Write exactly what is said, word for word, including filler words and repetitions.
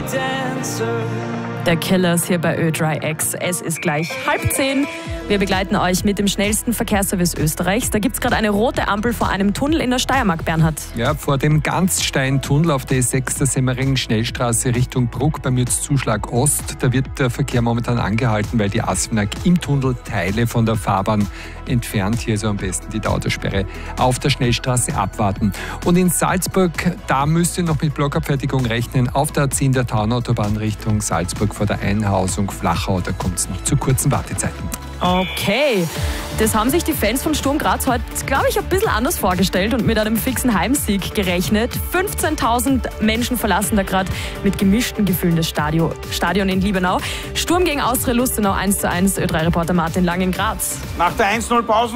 Der Killers hier bei Ö drei X. Es ist gleich halb zehn. Wir begleiten euch mit dem schnellsten Verkehrsservice Österreichs. Da gibt es gerade eine rote Ampel vor einem Tunnel in der Steiermark, Bernhard. Ja, vor dem Ganzstein-Tunnel auf der sechs der Semmering-Schnellstraße Richtung Bruck beim Zuschlag Ost. Da wird der Verkehr momentan angehalten, weil die Asfinag im Tunnel Teile von der Fahrbahn entfernt. Hier also am besten die Autosperre auf der Schnellstraße abwarten. Und in Salzburg, da müsst ihr noch mit Blockabfertigung rechnen. Auf der A zehn der Taunautobahn Richtung Salzburg vor der Einhausung Flachau. Da kommt es noch zu kurzen Wartezeiten. Okay, das haben sich die Fans von Sturm Graz heute, glaube ich, ein bisschen anders vorgestellt und mit einem fixen Heimsieg gerechnet. fünfzehntausend Menschen verlassen da gerade mit gemischten Gefühlen das Stadion, Stadion in Liebenau. Sturm gegen Austria Lustenau eins zu eins, Ö drei Reporter Martin Lang in Graz. Nach der eins null Pause